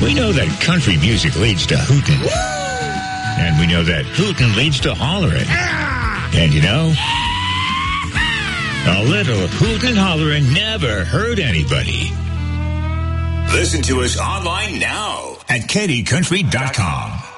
We know that country music leads to hootin'. And we know that hootin' leads to hollering. And you know, a little hootin' hollering never hurt anybody. Listen to us online now at KDCountry.com.